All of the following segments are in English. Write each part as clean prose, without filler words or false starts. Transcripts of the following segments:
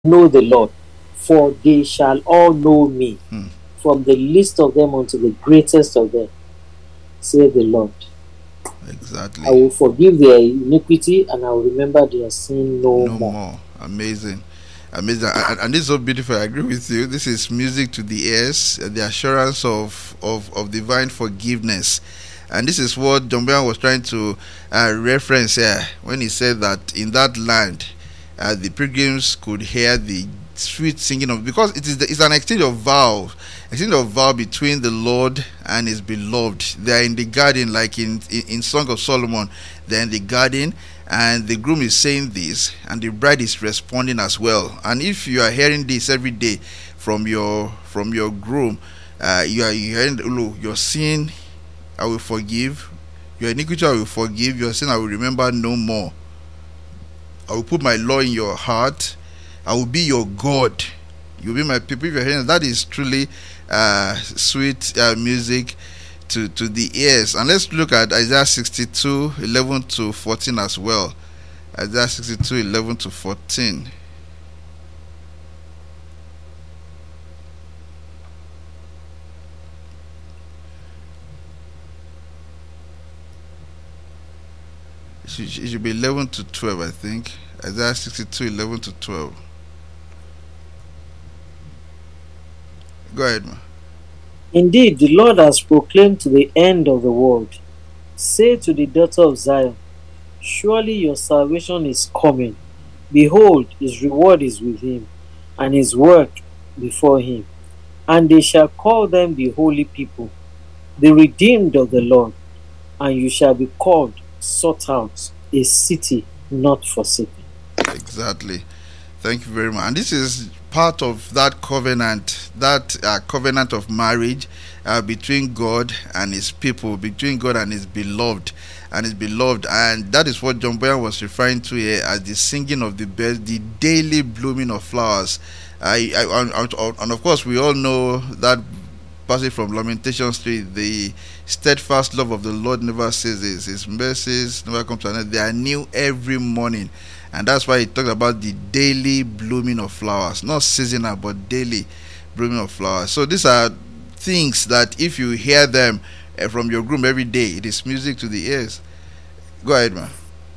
know the Lord, for they shall all know me, Hmm. from the least of them unto the greatest of them, saith the Lord. I Exactly. will forgive their iniquity, and I will remember their sin no No more. more. Amazing. Amazing. And this is so beautiful. I agree with you. This is music to the ears, the assurance of divine forgiveness. And this is what John Brown was trying to reference here when he said that in that land, the pilgrims could hear the sweet singing of, because it's an exchange of vow between the Lord and His beloved. They are in the garden, like in Song of Solomon. They're in the garden, and the groom is saying this, and the bride is responding as well. And if you are hearing this every day from your groom, you hearing, "Look, your sin I will forgive, your iniquity I will forgive, your sin I will remember no more. I will put my law in your heart. I will be your God. You'll be my people." If you're hearing that, is truly sweet music to the ears. And let's look at Isaiah 62:11 to 14 as well. Isaiah 62:11 to 14. It should be 11 to 12, I think. Isaiah 62:11 to 12. Go ahead, man. Indeed, the Lord has proclaimed to the end of the world. Say to the daughter of Zion, surely your salvation is coming. Behold, his reward is with him, and his work before him. And they shall call them the holy people, the redeemed of the Lord, and you shall be called sought out, a city not forsaken. Exactly. Thank you very much. And this is part of that covenant of marriage between God and His people, between God and His beloved, and that is what John Boyan was referring to here as the singing of the birds, the daily blooming of flowers. And of course, we all know that passage from Lamentations 3, the steadfast love of the Lord never ceases, His mercies never come to an end, they are new every morning. And that's why he talks about the daily blooming of flowers, not seasonal but daily blooming of flowers. So these are things that if you hear them from your groom every day, it is music to the ears. Go ahead, man.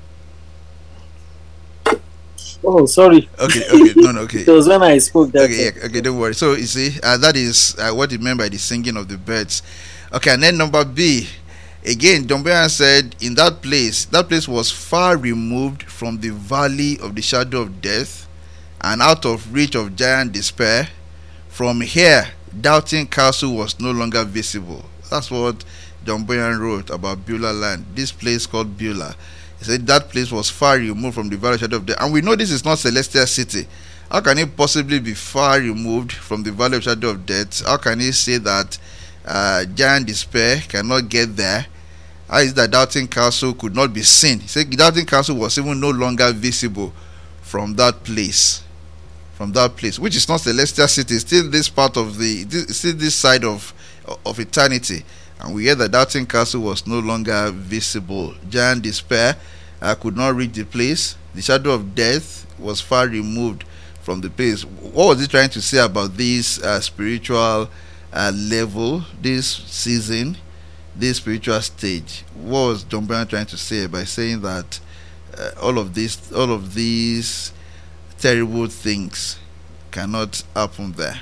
Oh, sorry. Okay, no, okay. It was when I spoke that Okay, time. yeah, okay, don't worry. So you see, that is what he meant by the singing of the birds. Okay, and then number B, again, Dombeyan said, in that place was far removed from the valley of the shadow of death, and out of reach of giant despair. From here, Doubting Castle was no longer visible. That's what John Boyan wrote about Beulah land. This place called Beulah. He said that place was far removed from the valley of the shadow of death. And we know this is not Celestial City. How can it possibly be far removed from the valley of shadow of death? How can he say that giant despair cannot get there? How is that Doubting Castle could not be seen? He said Doubting Castle was even no longer visible from that place. From that place, which is not Celestial City, still this part of still this side of eternity. And we hear that Doubting Castle was no longer visible. Giant despair could not reach the place. The shadow of death was far removed from the place. What was he trying to say about this spiritual level, this season, this spiritual stage? What was John Brown trying to say by saying that all of these terrible things cannot happen there?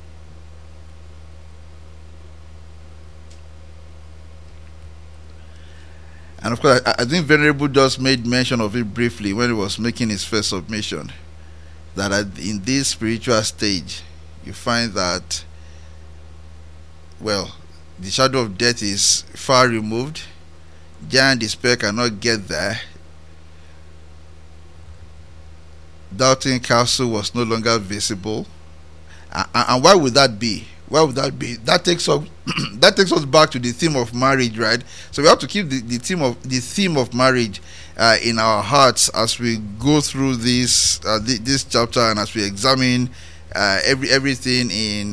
And of course, I think Venerable just made mention of it briefly when he was making his first submission, that in this spiritual stage, you find that, well, the shadow of death is far removed, giant despair cannot get there, Doubting Castle was no longer visible. And why would that be? Why would that be? That takes us that takes us back to the theme of marriage, right? So we have to keep the theme of marriage in our hearts as we go through this chapter, and as we examine everything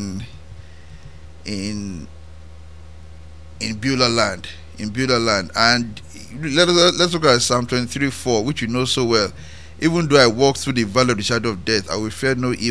in Beulah land, And let's look at Psalm 23:4, which you know so well. Even though I walk through the valley of the shadow of death, I will fear no evil.